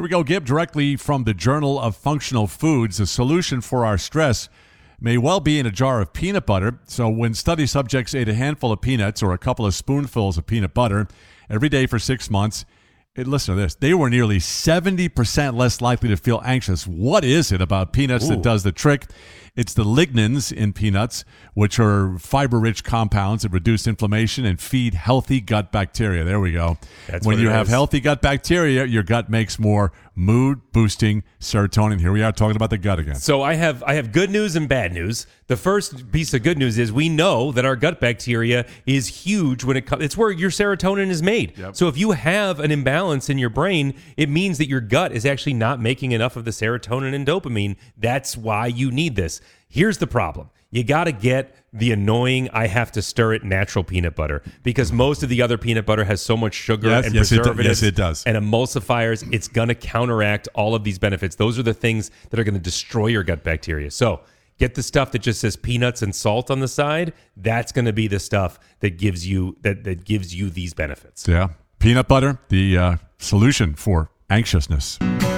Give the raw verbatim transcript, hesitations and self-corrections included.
we go, Gib, directly from the Journal of Functional Foods. The solution for our stress may well be in a jar of peanut butter. So when study subjects ate a handful of peanuts or a couple of spoonfuls of peanut butter every day for six months, it, listen to this, they were nearly seventy percent less likely to feel anxious. What is it about peanuts Ooh. that does the trick? It's the lignans in peanuts, which are fiber-rich compounds that reduce inflammation and feed healthy gut bacteria. There we go. That's when what you it have is. healthy gut bacteria, your gut makes more mood-boosting serotonin. Here we are talking about the gut again. So I have I have good news and bad news. The first piece of good news is we know that our gut bacteria is huge when it comes. It's where your serotonin is made. Yep. So if you have an imbalance in your brain, it means that your gut is actually not making enough of the serotonin and dopamine. That's why you need this. Here's the problem. You got to get the annoying, I have to stir it natural peanut butter, because most of the other peanut butter has so much sugar Yes, and yes, it do- preservatives yes, it does. and emulsifiers. It's going to counteract all of these benefits. Those are the things that are going to destroy your gut bacteria. So get the stuff that just says peanuts and salt on the side. That's going to be the stuff that gives you that, that gives you these benefits. Yeah. Peanut butter, the uh, solution for anxiousness.